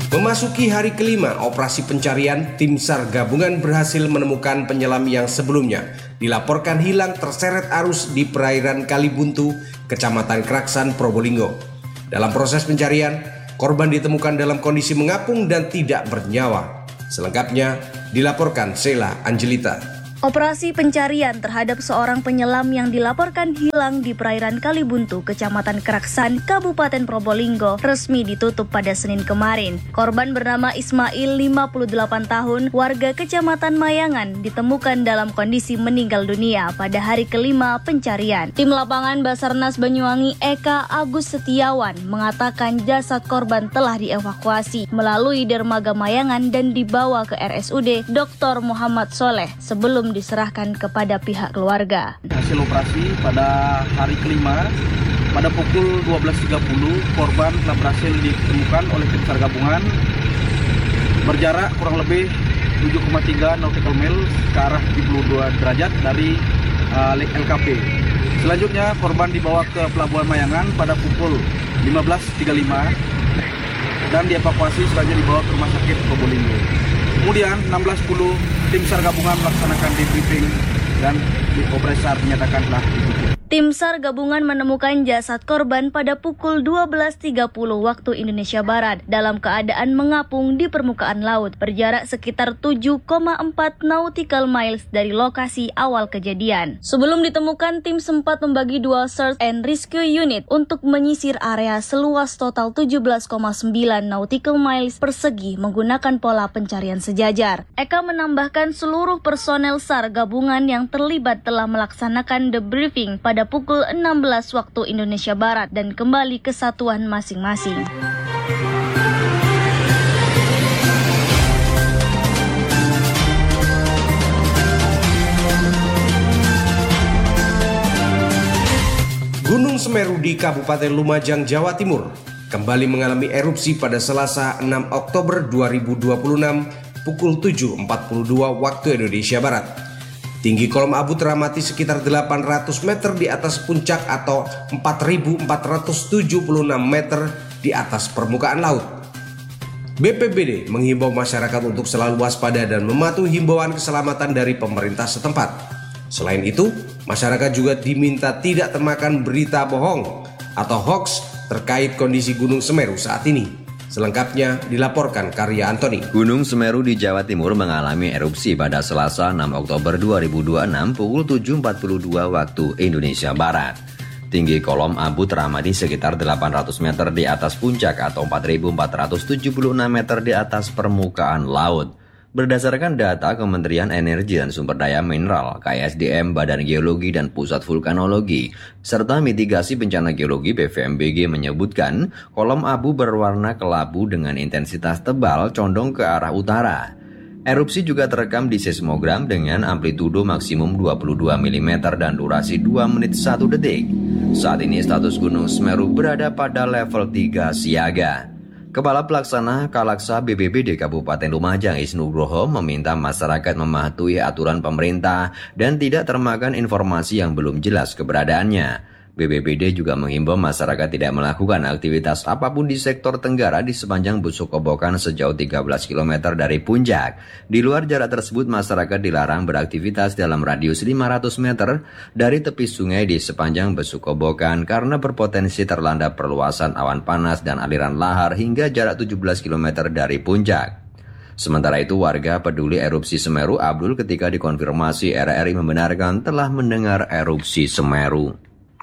Memasuki hari kelima operasi pencarian, tim SAR gabungan berhasil menemukan penyelam yang sebelumnya dilaporkan hilang terseret arus di perairan Kalibuntu, Kecamatan Kraksan, Probolinggo. Dalam proses pencarian, korban ditemukan dalam kondisi mengapung dan tidak bernyawa. Selengkapnya dilaporkan Sheila Angelita. Operasi pencarian terhadap seorang penyelam yang dilaporkan hilang di perairan Kalibuntu, Kecamatan Kraksan, Kabupaten Probolinggo, resmi ditutup pada Senin kemarin. Korban bernama Ismail, 58 tahun, warga Kecamatan Mayangan, ditemukan dalam kondisi meninggal dunia pada hari kelima pencarian. Tim lapangan Basarnas Banyuwangi Eka Agus Setiawan mengatakan jasad korban telah dievakuasi melalui dermaga Mayangan dan dibawa ke RSUD Dr. Muhammad Soleh sebelum diserahkan kepada pihak keluarga. Hasil operasi pada hari kelima pada pukul 12.30 korban telah berhasil ditemukan oleh tim SAR gabungan berjarak kurang lebih 7,3 nautical mil ke arah 72 derajat dari LKP. Selanjutnya korban dibawa ke Pelabuhan Mayangan pada pukul 15.35 dan dievakuasi selanjutnya dibawa ke Rumah Sakit Probolinggo. Kemudian 16.10 tim SAR gabungan melaksanakan debriefing dan operasi SAR dinyatakan telah ditutup. Tim SAR gabungan menemukan jasad korban pada pukul 12.30 waktu Indonesia Barat dalam keadaan mengapung di permukaan laut berjarak sekitar 7,4 nautical miles dari lokasi awal kejadian. Sebelum ditemukan, tim sempat membagi dua search and rescue unit untuk menyisir area seluas total 17,9 nautical miles persegi menggunakan pola pencarian sejajar. Eka menambahkan seluruh personel SAR gabungan yang terlibat telah melaksanakan debriefing pada pukul 16 waktu Indonesia Barat dan kembali ke satuan masing-masing. Gunung Semeru di Kabupaten Lumajang, Jawa Timur kembali mengalami erupsi pada Selasa 6 Oktober 2026 pukul 7.42 waktu Indonesia Barat. Tinggi kolom abu teramati sekitar 800 meter di atas puncak atau 4.476 meter di atas permukaan laut. BPBD menghimbau masyarakat untuk selalu waspada dan mematuhi himbauan keselamatan dari pemerintah setempat. Selain itu, masyarakat juga diminta tidak termakan berita bohong atau hoax terkait kondisi Gunung Semeru saat ini. Selengkapnya dilaporkan Karya Antoni. Gunung Semeru di Jawa Timur mengalami erupsi pada Selasa 6 Oktober 2026 pukul 7.42 waktu Indonesia Barat. Tinggi kolom abu teramati sekitar 800 meter di atas puncak atau 4.476 meter di atas permukaan laut. Berdasarkan data Kementerian Energi dan Sumber Daya Mineral, KSDM, Badan Geologi dan Pusat Vulkanologi, serta Mitigasi Bencana Geologi BVMBG menyebutkan kolom abu berwarna kelabu dengan intensitas tebal condong ke arah utara. Erupsi juga terekam di seismogram dengan amplitudo maksimum 22 mm dan durasi 2 menit 1 detik. Saat ini status Gunung Semeru berada pada level 3 siaga. Kepala Pelaksana Kalaksa BPBD Kabupaten Lumajang Isnugroho meminta masyarakat mematuhi aturan pemerintah dan tidak termakan informasi yang belum jelas keberadaannya. BPBD juga menghimbau masyarakat tidak melakukan aktivitas apapun di sektor Tenggara di sepanjang Besuk Kobokan sejauh 13 km dari puncak. Di luar jarak tersebut, masyarakat dilarang beraktivitas dalam radius 500 meter dari tepi sungai di sepanjang Besuk Kobokan karena berpotensi terlanda perluasan awan panas dan aliran lahar hingga jarak 17 km dari puncak. Sementara itu, warga peduli erupsi Semeru Abdul ketika dikonfirmasi RRI membenarkan telah mendengar erupsi Semeru.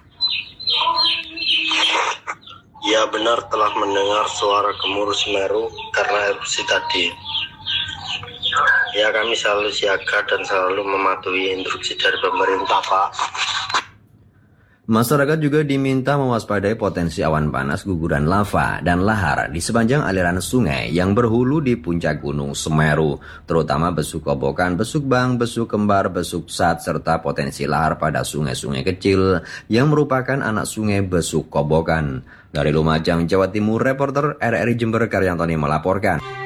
Ya, benar telah mendengar suara gemuruh Semeru karena erupsi tadi. Ya, kami selalu siaga dan selalu mematuhi instruksi dari pemerintah, Pak. Masyarakat juga diminta mewaspadai potensi awan panas, guguran lava, dan lahar di sepanjang aliran sungai yang berhulu di puncak Gunung Semeru, terutama Besuk Kobokan, Besuk Bang, Besuk Kembar, Besuk Sat, serta potensi lahar pada sungai-sungai kecil yang merupakan anak sungai Besuk Kobokan. Dari Lumajang, Jawa Timur, reporter RRI Jember Karyantoni melaporkan.